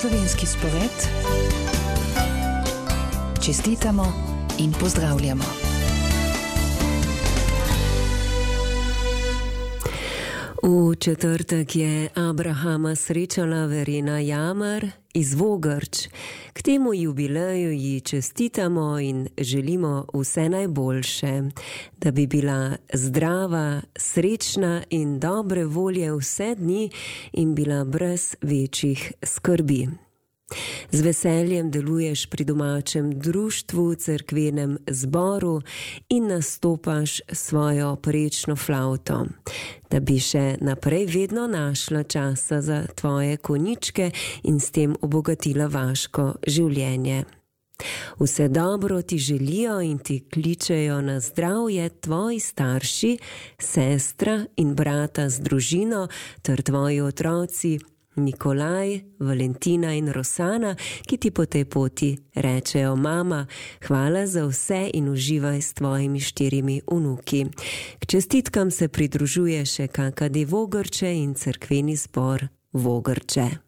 slovenski spored, čestitamo in pozdravljamo. V četrtek je Abrahama srečala Verena Jamar iz Vogrč. K temu jubileju ji čestitamo in želimo vse najboljše, da bi bila zdrava, srečna in dobre volje vse dni in bila brez večjih skrbi. Z veseljem deluješ pri domačem društvu, cerkvenem zboru in nastopaš svojo prečno flavto, da bi še naprej vedno našla časa za tvoje konjičke in s tem obogatila vaško življenje. Vse dobro ti želijo in ti kličejo na zdravje tvoji starši, sestra in brata z družino ter tvoji otroci Nikolaj, Valentina in Rosana, ki ti po tej poti rečejo: mama, hvala za vse in uživaj s tvojimi 4 vnuki. K čestitkam se pridružuje še KKD Vogrče in cerkveni zbor Vogrče.